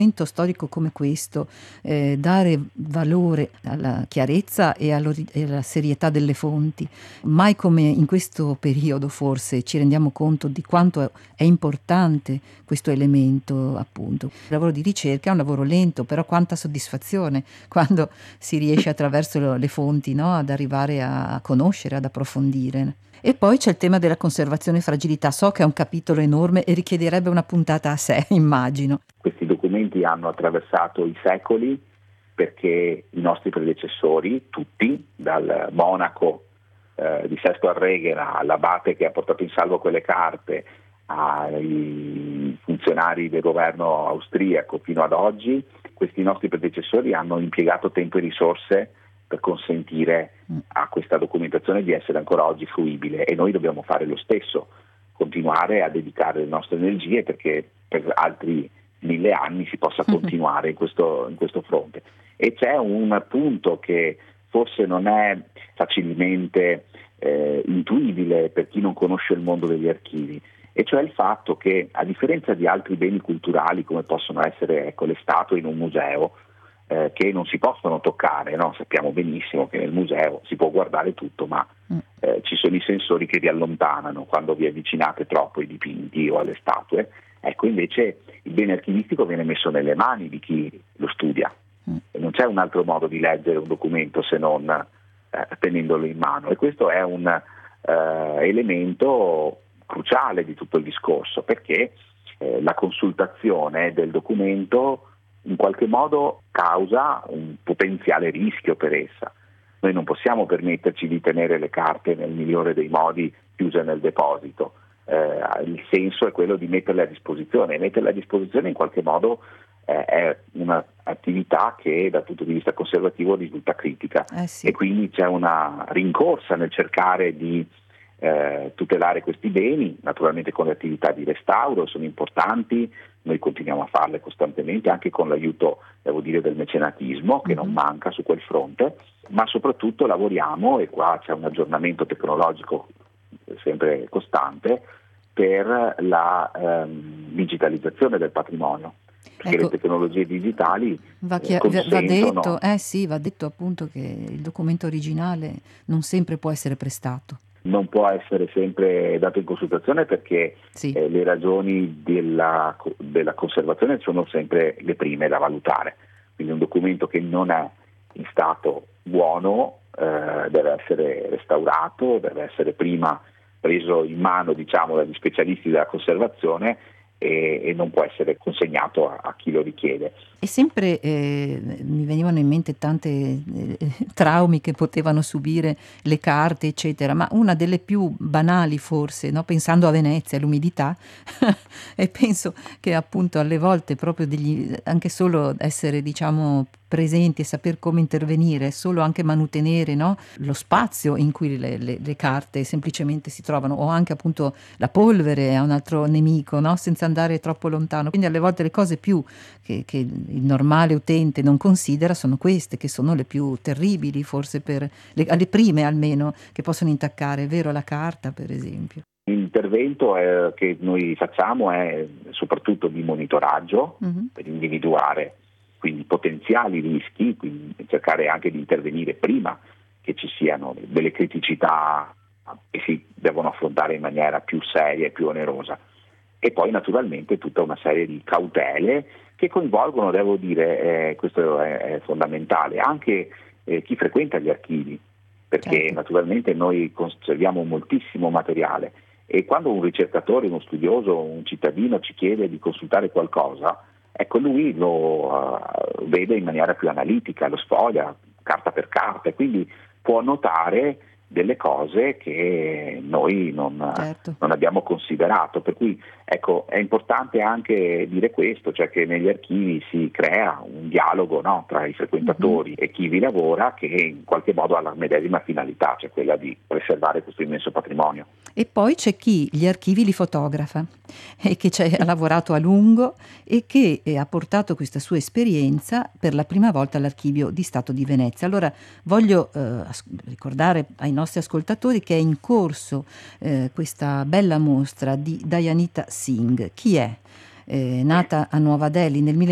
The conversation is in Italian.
momento storico come questo, dare valore alla chiarezza e alla serietà delle fonti. Mai come in questo periodo forse ci rendiamo conto di quanto è importante questo elemento, appunto. Il lavoro di ricerca è un lavoro lento, però quanta soddisfazione quando si riesce attraverso le fonti, no, ad arrivare a conoscere, ad approfondire. E poi c'è il tema della conservazione e fragilità. So che è un capitolo enorme e richiederebbe una puntata a sé, immagino. Questi documenti hanno attraversato i secoli perché i nostri predecessori, tutti, dal monaco di Sesto Arreghera all'abate che ha portato in salvo quelle carte, ai funzionari del governo austriaco fino ad oggi, questi nostri predecessori hanno impiegato tempo e risorse per consentire a questa documentazione di essere ancora oggi fruibile, e noi dobbiamo fare lo stesso, continuare a dedicare le nostre energie perché per altri 1000 anni si possa continuare in questo fronte. E c'è un punto che forse non è facilmente intuibile per chi non conosce il mondo degli archivi, e cioè il fatto che, a differenza di altri beni culturali come possono essere le statue in un museo, che non si possono toccare, no? Sappiamo benissimo che nel museo si può guardare tutto, ma ci sono i sensori che vi allontanano quando vi avvicinate troppo ai dipinti o alle statue. Ecco, invece il bene archivistico viene messo nelle mani di chi lo studia, e non c'è un altro modo di leggere un documento se non tenendolo in mano, e questo è un elemento cruciale di tutto il discorso, perché la consultazione del documento in qualche modo causa un potenziale rischio per essa. Noi non possiamo permetterci di tenere le carte nel migliore dei modi chiuse nel deposito. Il senso è quello di metterle a disposizione, e metterle a disposizione in qualche modo è un'attività che dal punto di vista conservativo risulta critica, Sì. E quindi c'è una rincorsa nel cercare di tutelare questi beni, naturalmente con le attività di restauro, sono importanti, noi continuiamo a farle costantemente anche con l'aiuto, devo dire, del mecenatismo che non manca su quel fronte, ma soprattutto lavoriamo, e qua c'è un aggiornamento tecnologico sempre costante, per la digitalizzazione del patrimonio, perché le tecnologie digitali va consentono... va detto appunto che il documento originale non sempre può essere prestato. Non può essere sempre dato in consultazione perché le ragioni della conservazione sono sempre le prime da valutare. Quindi un documento che non è in stato buono deve essere restaurato, deve essere prima preso in mano, diciamo, dagli specialisti della conservazione e non può essere consegnato a chi lo richiede. E sempre mi venivano in mente tante traumi che potevano subire le carte, eccetera, ma una delle più banali forse, no? Pensando a Venezia, l'umidità, e penso che appunto alle volte proprio anche solo essere, diciamo, presenti e saper come intervenire, solo anche manutenere, no? Lo spazio in cui le carte semplicemente si trovano, o anche appunto la polvere è un altro nemico, no? Senza andare troppo lontano. Quindi alle volte le cose più che il normale utente non considera sono queste, che sono le più terribili forse per alle prime almeno che possono intaccare, è vero, la carta per esempio. L'intervento che noi facciamo è soprattutto di monitoraggio per individuare quindi potenziali rischi, quindi cercare anche di intervenire prima che ci siano delle criticità che si devono affrontare in maniera più seria e più onerosa. E poi naturalmente tutta una serie di cautele che coinvolgono, devo dire, questo è fondamentale, anche chi frequenta gli archivi, perché naturalmente noi conserviamo moltissimo materiale, e quando un ricercatore, uno studioso, un cittadino ci chiede di consultare qualcosa, ecco, lui lo vede in maniera più analitica, lo sfoglia carta per carta, e quindi può notare delle cose che noi non abbiamo considerato, per cui ecco, è importante anche dire questo, cioè che negli archivi si crea un dialogo, no, tra i frequentatori e chi vi lavora, che in qualche modo ha la medesima finalità, cioè quella di preservare questo immenso patrimonio. E poi c'è chi gli archivi li fotografa e che ci ha lavorato a lungo e che ha portato questa sua esperienza per la prima volta all'Archivio di Stato di Venezia. Allora voglio ricordare ai nostri ascoltatori che è in corso questa bella mostra di Dayanita Singh. Chi è? Nata a Nuova Delhi nel